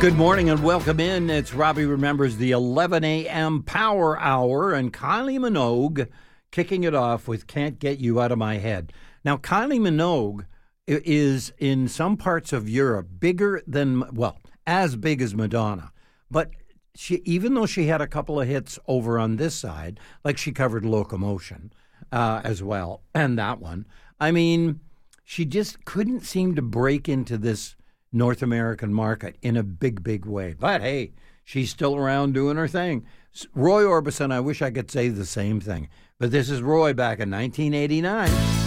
Good morning and welcome in. It's Robbie Remembers, the 11 a.m. Power Hour, and Kylie Minogue kicking it off with Can't Get You Out of My Head. Now, Kylie Minogue is, in some parts of Europe, bigger than, well, as big as Madonna. But even though she had a couple of hits over on this side, like she covered Locomotion as well, and that one, I mean, she just couldn't seem to break into this North American market in a big, big way. But hey, she's still around doing her thing. Roy Orbison, I wish I could say the same thing. But this is Roy back in 1989.